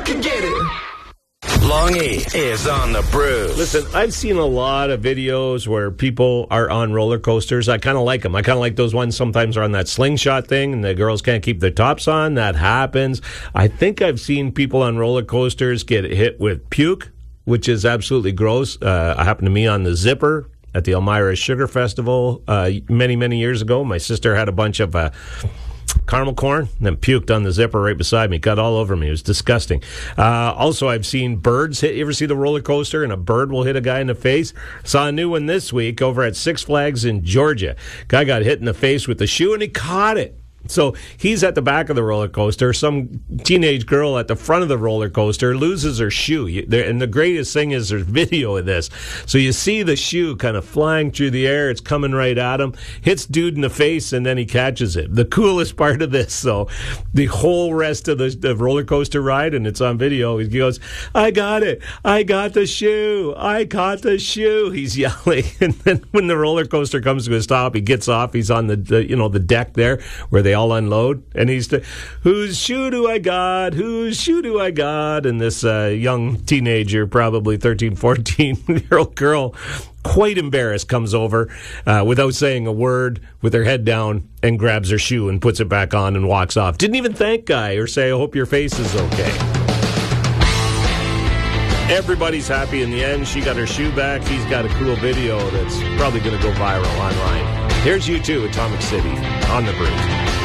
can get it. Longy is on the Brews. Listen, I've seen a lot of videos where people are on roller coasters. I kind of like them. I kind of like those ones sometimes are on that slingshot thing and the girls can't keep their tops on. That happens. I think I've seen people on roller coasters get hit with puke, which is absolutely gross. It happened to me on the Zipper at the Elmira Sugar Festival many, many years ago. My sister had a bunch of caramel corn, and then puked on the Zipper right beside me. Got all over me. It was disgusting. Also, I've seen birds hit. You ever see the roller coaster and a bird will hit a guy in the face? Saw a new one this week over at Six Flags in Georgia. Guy got hit in the face with the shoe and he caught it. So he's at the back of the roller coaster. Some teenage girl at the front of the roller coaster loses her shoe. And the greatest thing is there's video of this. So you see the shoe kind of flying through the air. It's coming right at him. Hits dude in the face, and then he catches it. The coolest part of this, though, the whole rest of the roller coaster ride, and it's on video, he goes, I got it. I got the shoe. I caught the shoe. He's yelling. And then when the roller coaster comes to a stop, he gets off. He's on the deck there where they all unload, and he's whose shoe do I got? Whose shoe do I got? And this young teenager, probably 13, 14-year-old girl, quite embarrassed, comes over without saying a word, with her head down, and grabs her shoe and puts it back on and walks off. Didn't even thank guy or say, I hope your face is okay. Everybody's happy in the end. She got her shoe back. He's got a cool video that's probably going to go viral online. Here's U2, Atomic City, on the Breeze.